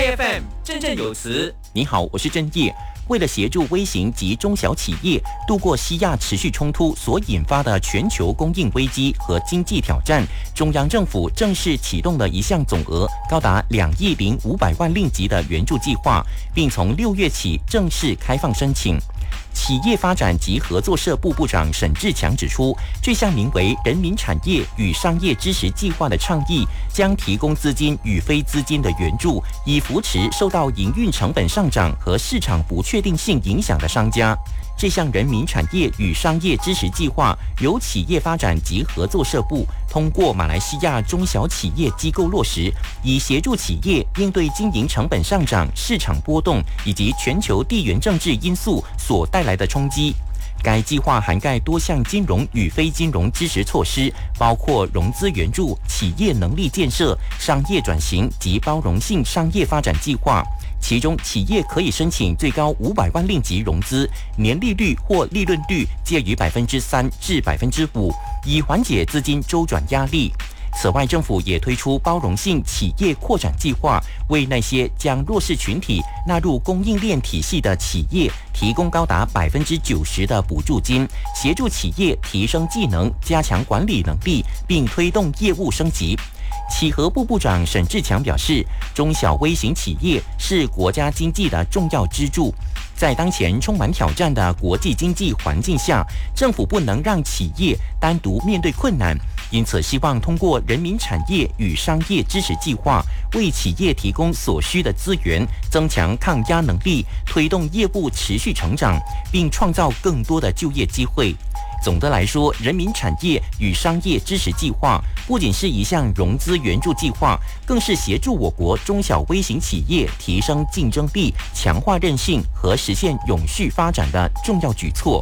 IFM 振振有词。 你好，我是郑业。为了协助微型及中小企业度过西亚持续冲突所引发的全球供应危机和经济挑战，中央政府正式启动了一项总额高达2亿500万令吉的援助计划，并从6月起正式开放申请。企业发展及合作社部部长沈志强指出，这项名为人民产业与商业支持计划的倡议将提供资金与非资金的援助，以扶持受到营运成本上涨和市场不确定性影响的商家。这项人民产业与商业支持计划由企业发展及合作社部通过马来西亚中小企业机构落实，以协助企业应对经营成本上涨、市场波动以及全球地缘政治因素所带来的冲击。该计划涵盖多项金融与非金融支持措施，包括融资援助、企业能力建设、商业转型及包容性商业发展计划。其中，企业可以申请最高500万令吉融资，年利率或利润率介于3%至5%，以缓解资金周转压力。此外，政府也推出包容性企业扩展计划，为那些将弱势群体纳入供应链体系的企业提供高达90%的补助金，协助企业提升技能、加强管理能力，并推动业务升级。企合部部长沈志强表示，中小微型企业是国家经济的重要支柱。在当前充满挑战的国际经济环境下，政府不能让企业单独面对困难，因此希望通过人民产业与商业支持计划，为企业提供所需的资源，增强抗压能力，推动业务持续成长，并创造更多的就业机会。总的来说，人民产业与商业支持计划不仅是一项融资援助计划，更是协助我国中小微型企业提升竞争力、强化韧性和实现永续发展的重要举措。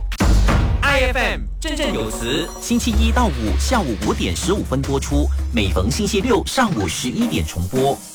IFM 振振有词， 星期1到5下午5点15分播出，每逢星期6上午11点重播。